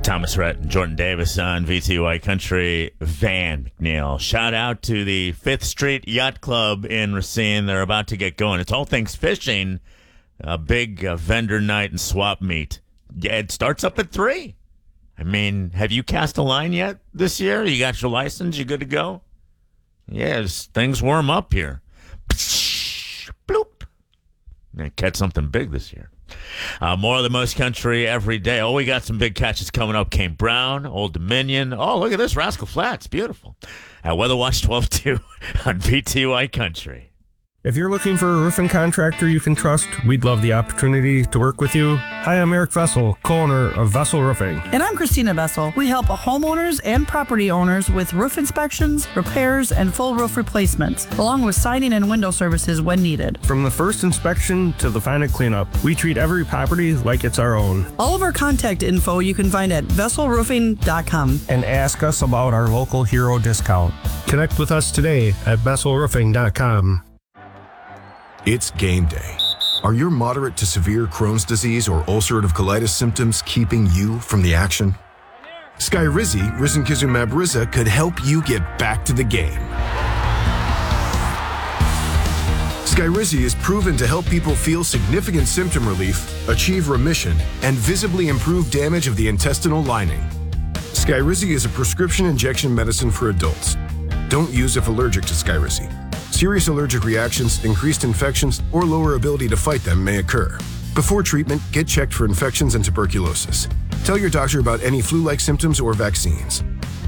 Thomas Rhett and Jordan Davis on VTY Country. Van McNeil. Shout out to the 5th Street Yacht Club in Racine. They're about to get going. It's all things fishing. A big vendor night and swap meet. Yeah, it starts up at 3. I mean, have you cast a line yet this year? You got your license? You good to go? Yes, things warm up here. Bloop. They catch something big this year. More of the Most Country every day. Oh, we got some big catches coming up. Kane Brown, Old Dominion. Oh, look at this. Rascal Flats. Beautiful. At Weather Watch 12-2 on VTY Country. If you're looking for a roofing contractor you can trust, we'd love the opportunity to work with you. Hi, I'm Eric Vessel, co-owner of Vessel Roofing. And I'm Christina Vessel. We help homeowners and property owners with roof inspections, repairs, and full roof replacements, along with siding and window services when needed. From the first inspection to the final cleanup, we treat every property like it's our own. All of our contact info you can find at vesselroofing.com. And ask us about our local hero discount. Connect with us today at vesselroofing.com. It's game day. Are your moderate to severe Crohn's disease or ulcerative colitis symptoms keeping you from the action? Skyrizi, risankizumab Riza, could help you get back to the game. Skyrizi is proven to help people feel significant symptom relief, achieve remission, and visibly improve damage of the intestinal lining. Skyrizi is a prescription injection medicine for adults. Don't use if allergic to Skyrizi. Serious allergic reactions, increased infections, or lower ability to fight them may occur. Before treatment, get checked for infections and tuberculosis. Tell your doctor about any flu-like symptoms or vaccines.